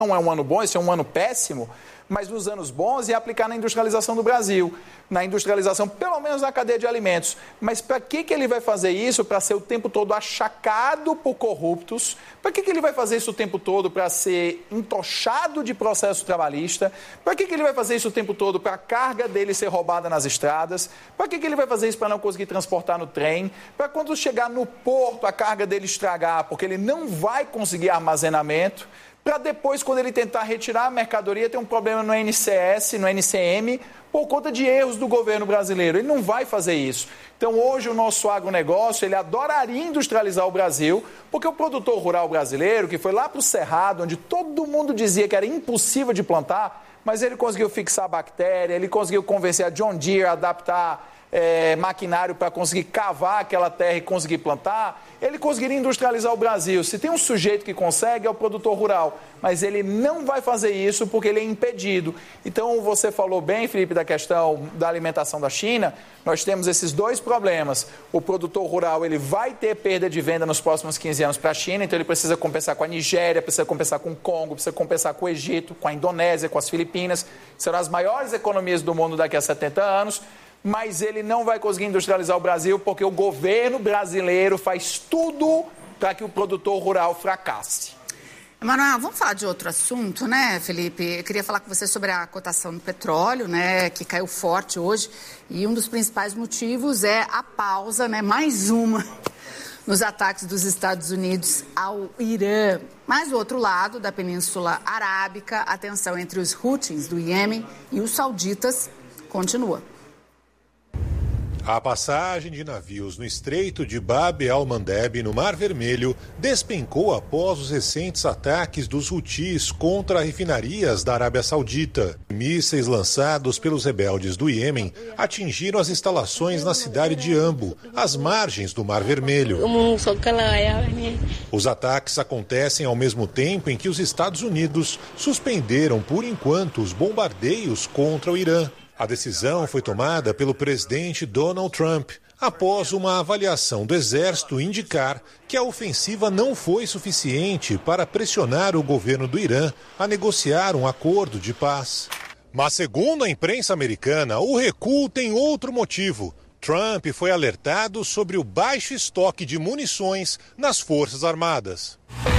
não é um ano bom, esse é um ano péssimo, mas nos anos bons e aplicar na industrialização do Brasil, na industrialização, pelo menos na cadeia de alimentos. Mas para que ele vai fazer isso? Para ser o tempo todo achacado por corruptos? Para que ele vai fazer isso o tempo todo? Para ser entochado de processo trabalhista? Para que ele vai fazer isso o tempo todo? Para a carga dele ser roubada nas estradas? Para que ele vai fazer isso para não conseguir transportar no trem? Para quando chegar no porto a carga dele estragar, porque ele não vai conseguir armazenamento? Para depois, quando ele tentar retirar a mercadoria, ter um problema no NCS, no NCM, por conta de erros do governo brasileiro. Ele não vai fazer isso. Então, hoje, o nosso agronegócio, ele adoraria industrializar o Brasil, porque o produtor rural brasileiro, que foi lá para o Cerrado, onde todo mundo dizia que era impossível de plantar, mas ele conseguiu fixar a bactéria, ele conseguiu convencer a John Deere a adaptar maquinário para conseguir cavar aquela terra e conseguir plantar, ele conseguiria industrializar o Brasil. Se tem um sujeito que consegue, é o produtor rural, mas ele não vai fazer isso porque ele é impedido. Então, você falou bem, Felipe, da questão da alimentação da China, nós temos esses dois problemas. O produtor rural, ele vai ter perda de venda nos próximos 15 anos para a China, então ele precisa compensar com a Nigéria, precisa compensar com o Congo, precisa compensar com o Egito, com a Indonésia, com as Filipinas, serão as maiores economias do mundo daqui a 70 anos, mas ele não vai conseguir industrializar o Brasil porque o governo brasileiro faz tudo para que o produtor rural fracasse. Emanuel, vamos falar de outro assunto, né, Felipe? Eu queria falar com você sobre a cotação do petróleo, né, que caiu forte hoje, e um dos principais motivos é a pausa, né, mais uma, nos ataques dos Estados Unidos ao Irã. Mas do outro lado da Península Arábica, a tensão entre os Houthis do Iêmen e os sauditas continua. A passagem de navios no Estreito de Bab el-Mandeb, no Mar Vermelho, despencou após os recentes ataques dos Houthis contra refinarias da Arábia Saudita. Mísseis lançados pelos rebeldes do Iêmen atingiram as instalações na cidade de Ambo, às margens do Mar Vermelho. Os ataques acontecem ao mesmo tempo em que os Estados Unidos suspenderam por enquanto os bombardeios contra o Irã. A decisão foi tomada pelo presidente Donald Trump após uma avaliação do Exército indicar que a ofensiva não foi suficiente para pressionar o governo do Irã a negociar um acordo de paz. Mas, segundo a imprensa americana, o recuo tem outro motivo. Trump foi alertado sobre o baixo estoque de munições nas Forças Armadas.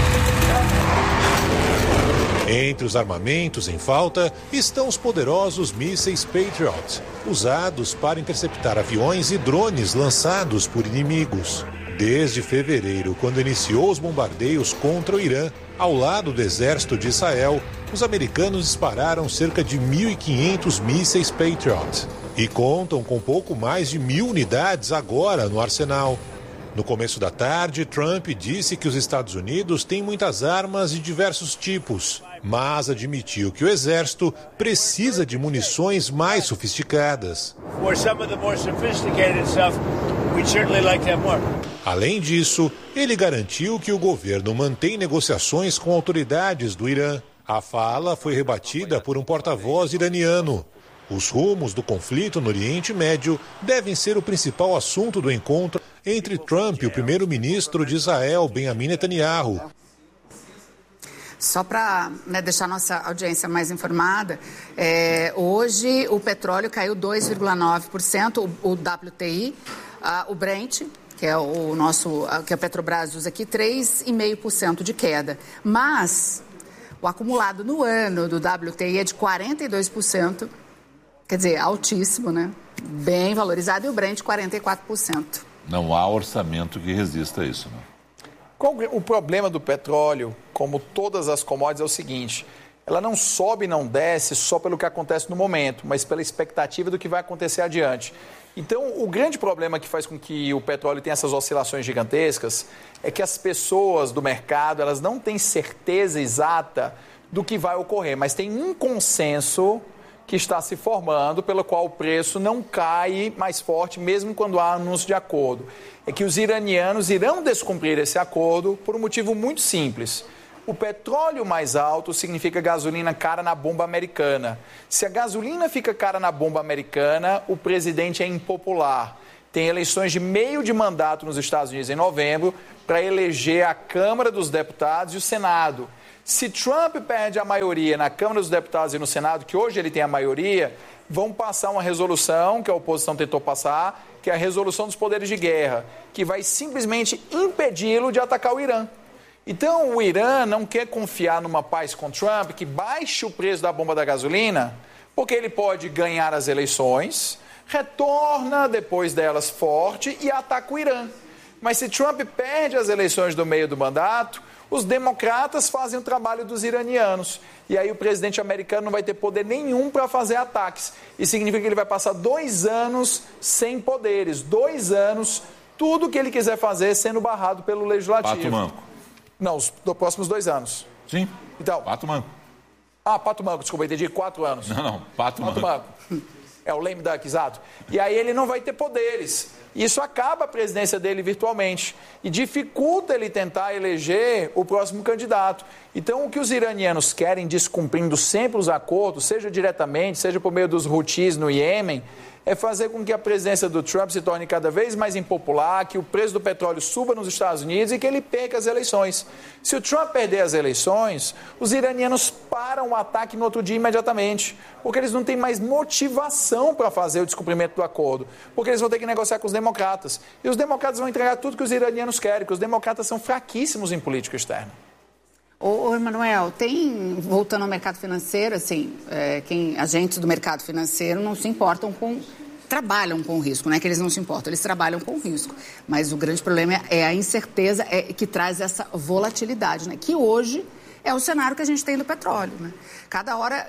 Entre os armamentos em falta estão os poderosos mísseis Patriot, usados para interceptar aviões e drones lançados por inimigos. Desde fevereiro, quando iniciou os bombardeios contra o Irã, ao lado do exército de Israel, os americanos dispararam cerca de 1.500 mísseis Patriot e contam com pouco mais de 1.000 unidades agora no arsenal. No começo da tarde, Trump disse que os Estados Unidos têm muitas armas de diversos tipos, mas admitiu que o exército precisa de munições mais sofisticadas. Além disso, ele garantiu que o governo mantém negociações com autoridades do Irã. A fala foi rebatida por um porta-voz iraniano. Os rumos do conflito no Oriente Médio devem ser o principal assunto do encontro entre Trump e o primeiro-ministro de Israel, Benjamin Netanyahu. Só para deixar nossa audiência mais informada, hoje o petróleo caiu 2,9%, o WTI, o Brent, que é o nosso, que a Petrobras usa aqui, 3,5% de queda. Mas o acumulado no ano do WTI é de 42%, quer dizer, altíssimo, né? Bem valorizado, e o Brent 44%. Não há orçamento que resista a isso, né? O problema do petróleo, como todas as commodities, é o seguinte: ela não sobe e não desce só pelo que acontece no momento, mas pela expectativa do que vai acontecer adiante. Então, o grande problema que faz com que o petróleo tenha essas oscilações gigantescas é que as pessoas do mercado, elas não têm certeza exata do que vai ocorrer, mas tem um consenso que está se formando, pelo qual o preço não cai mais forte, mesmo quando há anúncio de acordo. É que os iranianos irão descumprir esse acordo por um motivo muito simples. O petróleo mais alto significa gasolina cara na bomba americana. Se a gasolina fica cara na bomba americana, o presidente é impopular. Tem eleições de meio de mandato nos Estados Unidos em novembro para eleger a Câmara dos Deputados e o Senado. Se Trump perde a maioria na Câmara dos Deputados e no Senado, que hoje ele tem a maioria, vão passar uma resolução que a oposição tentou passar, que é a resolução dos poderes de guerra, que vai simplesmente impedi-lo de atacar o Irã. Então, o Irã não quer confiar numa paz com Trump que baixe o preço da bomba da gasolina, porque ele pode ganhar as eleições, retorna depois delas forte e ataca o Irã. Mas se Trump perde as eleições do meio do mandato, os democratas fazem o trabalho dos iranianos. E aí o presidente americano não vai ter poder nenhum para fazer ataques. Isso significa que ele vai passar 2 anos sem poderes. 2 anos, tudo que ele quiser fazer sendo barrado pelo legislativo. Pato Manco. Não, os próximos 2 anos. Sim, então, Pato Manco. Pato Manco, desculpa, entendi, 4 anos. Não, Pato Manco. É o lame duck, exato. E aí ele não vai ter poderes. Isso acaba a presidência dele virtualmente e dificulta ele tentar eleger o próximo candidato. Então, o que os iranianos querem, descumprindo sempre os acordos, seja diretamente, seja por meio dos Houthis no Iêmen, é fazer com que a presença do Trump se torne cada vez mais impopular, que o preço do petróleo suba nos Estados Unidos e que ele perca as eleições. Se o Trump perder as eleições, os iranianos param o ataque no outro dia imediatamente, porque eles não têm mais motivação para fazer o descumprimento do acordo, porque eles vão ter que negociar com os democratas. E os democratas vão entregar tudo que os iranianos querem, porque os democratas são fraquíssimos em política externa. Ô, Emanuel, voltando ao mercado financeiro, assim, agentes do mercado financeiro não se importam trabalham com o risco, não é que eles não se importam, eles trabalham com o risco. Mas o grande problema é a incerteza que traz essa volatilidade, né? Que hoje é o cenário que a gente tem do petróleo, né? Cada hora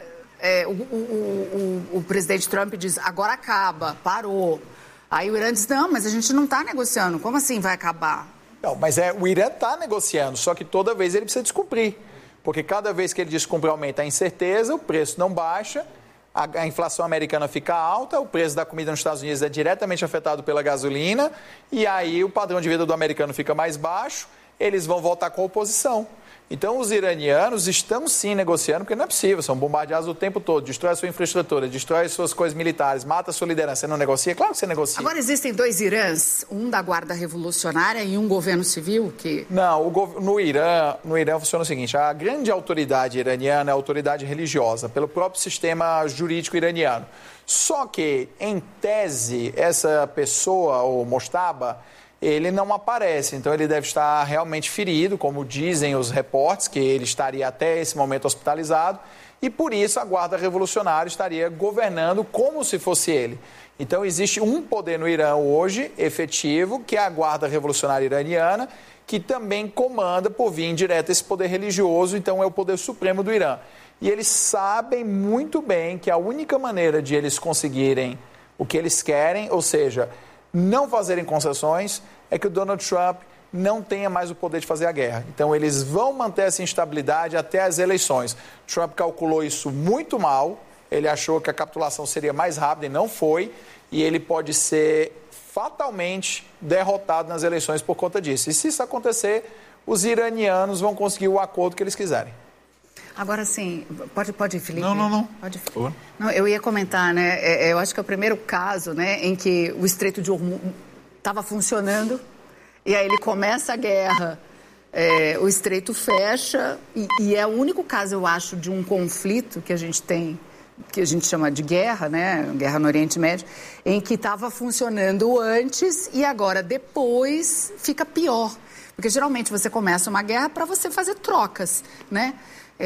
o presidente Trump diz, agora acaba, parou. Aí o Irã diz, não, mas a gente não está negociando, como assim vai acabar? Não, mas o Irã está negociando, só que toda vez ele precisa descumprir. Porque cada vez que ele descumpre aumenta a incerteza, o preço não baixa, a inflação americana fica alta, o preço da comida nos Estados Unidos é diretamente afetado pela gasolina, e aí o padrão de vida do americano fica mais baixo, eles vão voltar com a oposição. Então, os iranianos estão sim negociando, porque não é possível, são bombardeados o tempo todo, destrói a sua infraestrutura, destrói as suas coisas militares, mata a sua liderança. Você não negocia? Claro que você negocia. Agora, existem 2 Irãs, um da Guarda Revolucionária e um governo civil? Não, no Irã funciona o seguinte, a grande autoridade iraniana é a autoridade religiosa, pelo próprio sistema jurídico iraniano. Só que, em tese, essa pessoa, o Mojtaba, ele não aparece, então ele deve estar realmente ferido, como dizem os repórteres, que ele estaria até esse momento hospitalizado, e por isso a Guarda Revolucionária estaria governando como se fosse ele. Então existe um poder no Irã hoje, efetivo, que é a Guarda Revolucionária Iraniana, que também comanda por via indireta esse poder religioso, então é o poder supremo do Irã. E eles sabem muito bem que a única maneira de eles conseguirem o que eles querem, ou seja, não fazerem concessões, é que o Donald Trump não tenha mais o poder de fazer a guerra. Então, eles vão manter essa instabilidade até as eleições. Trump calculou isso muito mal, ele achou que a capitulação seria mais rápida e não foi, e ele pode ser fatalmente derrotado nas eleições por conta disso. E se isso acontecer, os iranianos vão conseguir o acordo que eles quiserem. Agora sim, pode ir, Felipe? Não. Pode, Felipe. Não, eu ia comentar, né? Eu acho que é o primeiro caso, né, em que o Estreito de Hormuz estava funcionando e aí ele começa a guerra, o Estreito fecha e é o único caso, eu acho, de um conflito que a gente tem, que a gente chama de guerra, né? Guerra no Oriente Médio, em que estava funcionando antes e agora depois fica pior. Porque geralmente você começa uma guerra para você fazer trocas, né?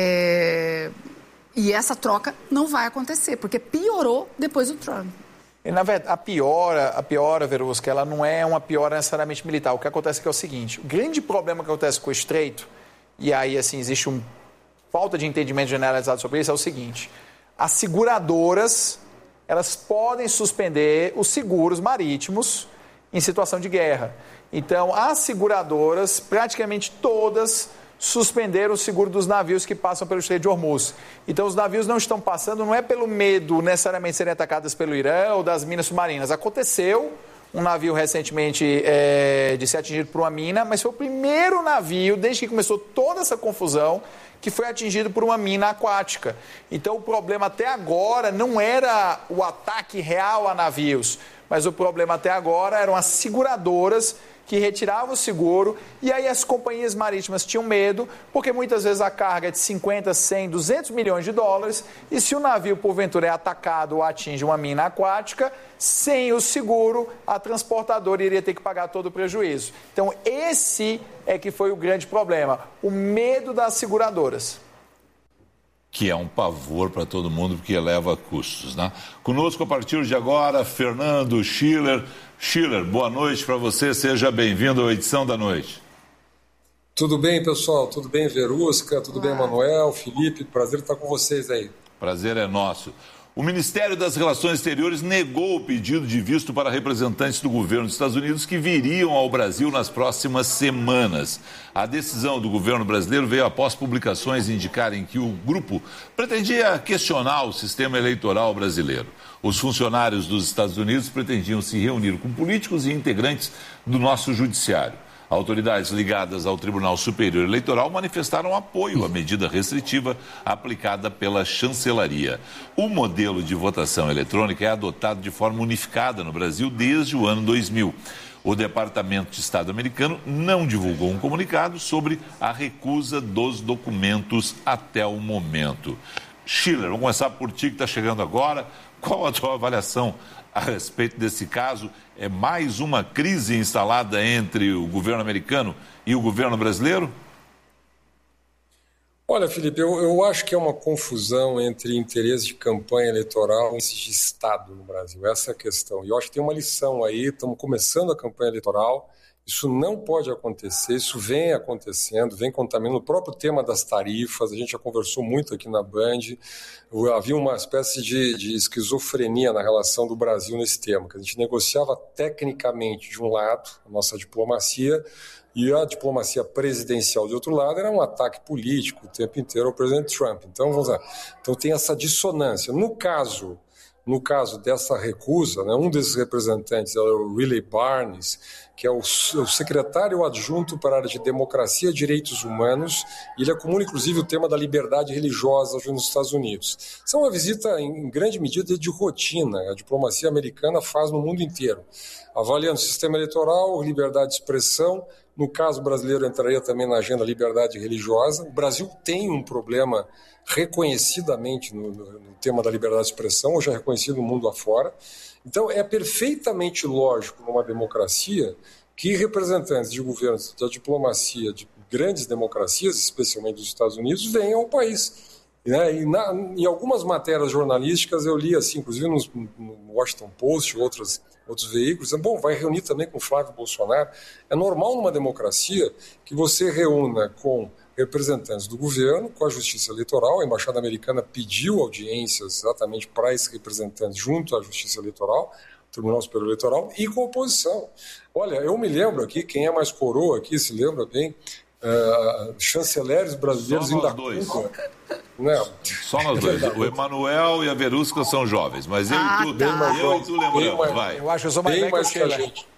E essa troca não vai acontecer, porque piorou depois do Trump. E, na verdade, a piora, Verusca, ela não é uma piora necessariamente militar. O que acontece é o seguinte, o grande problema que acontece com o Estreito, e aí, assim, existe uma falta de entendimento generalizado sobre isso, é o seguinte, as seguradoras, elas podem suspender os seguros marítimos em situação de guerra. Então, as seguradoras, praticamente todas, suspenderam o seguro dos navios que passam pelo Estreito de Hormuz. Então, os navios não estão passando, não é pelo medo necessariamente de serem atacados pelo Irã ou das minas submarinas. Aconteceu um navio recentemente de ser atingido por uma mina, mas foi o primeiro navio, desde que começou toda essa confusão, que foi atingido por uma mina aquática. Então, o problema até agora não era o ataque real a navios, mas o problema até agora eram as seguradoras que retirava o seguro, e aí as companhias marítimas tinham medo, porque muitas vezes a carga é de 50, 100, 200 milhões de dólares, e se o navio, porventura, é atacado ou atinge uma mina aquática, sem o seguro, a transportadora iria ter que pagar todo o prejuízo. Então, esse é que foi o grande problema, o medo das seguradoras. Que é um pavor para todo mundo, porque eleva custos, né? Conosco a partir de agora, Fernando Schiller. Schiller, boa noite para você, seja bem-vindo à edição da noite. Tudo bem, pessoal? Tudo bem, Verusca? Tudo bem, Manuel, Felipe? Prazer estar com vocês aí. Prazer é nosso. O Ministério das Relações Exteriores negou o pedido de visto para representantes do governo dos Estados Unidos que viriam ao Brasil nas próximas semanas. A decisão do governo brasileiro veio após publicações indicarem que o grupo pretendia questionar o sistema eleitoral brasileiro. Os funcionários dos Estados Unidos pretendiam se reunir com políticos e integrantes do nosso judiciário. Autoridades ligadas ao Tribunal Superior Eleitoral manifestaram apoio à medida restritiva aplicada pela chancelaria. O modelo de votação eletrônica é adotado de forma unificada no Brasil desde o ano 2000. O Departamento de Estado americano não divulgou um comunicado sobre a recusa dos documentos até o momento. Schiller, vamos começar por ti que está chegando agora. Qual a tua avaliação a respeito desse caso? É mais uma crise instalada entre o governo americano e o governo brasileiro? Olha, Felipe, eu acho que é uma confusão entre interesse de campanha eleitoral e de Estado no Brasil. Essa é a questão. E eu acho que tem uma lição aí, estamos começando a campanha eleitoral, isso não pode acontecer, isso vem acontecendo, vem contaminando o próprio tema das tarifas, a gente já conversou muito aqui na Band, havia uma espécie de esquizofrenia na relação do Brasil nesse tema, que a gente negociava tecnicamente de um lado, a nossa diplomacia, e a diplomacia presidencial de outro lado era um ataque político o tempo inteiro ao presidente Trump. Então, vamos lá. Então tem essa dissonância. No caso dessa recusa, né, um desses representantes é o Riley Barnes, que é o secretário adjunto para a área de democracia e direitos humanos, e ele acumula inclusive o tema da liberdade religiosa nos Estados Unidos. Isso é uma visita em grande medida de rotina, a diplomacia americana faz no mundo inteiro, avaliando o sistema eleitoral, liberdade de expressão. No caso brasileiro entraria também na agenda liberdade religiosa. O Brasil tem um problema reconhecidamente no tema da liberdade de expressão, hoje é reconhecido no mundo afora. Então, é perfeitamente lógico numa democracia que representantes de governos da diplomacia de grandes democracias, especialmente dos Estados Unidos, venham ao país. Né? E em algumas matérias jornalísticas eu li, assim, inclusive no Washington Post, outros veículos, bom, vai reunir também com Flávio Bolsonaro. É normal numa democracia que você reúna com representantes do governo, com a Justiça Eleitoral. A Embaixada Americana pediu audiências exatamente para esses representantes junto à Justiça Eleitoral, Tribunal Superior Eleitoral, e com a oposição. Olha, eu me lembro aqui, quem é mais coroa aqui se lembra bem, chanceleres brasileiros indo a Cuba. Não. Só nós dois. O Emanuel e a Verusca são jovens, mas eu e tu lembramos, vai. Eu acho que eu sou mais velho que a gente.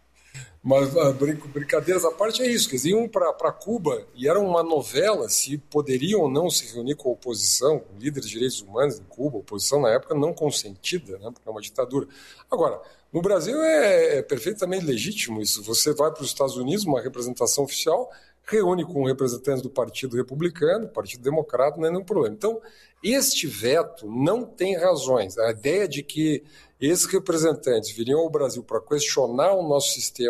Mas brincadeiras à parte é isso, que eles iam para Cuba e era uma novela se poderiam ou não se reunir com a oposição, líderes de direitos humanos em Cuba, oposição na época não consentida, né, porque é uma ditadura. Agora, no Brasil é perfeitamente legítimo isso, você vai para os Estados Unidos, uma representação oficial, reúne com representantes do Partido Republicano, Partido Democrata, não é nenhum problema. Então, este veto não tem razões. A ideia de que esses representantes viriam ao Brasil para questionar o nosso sistema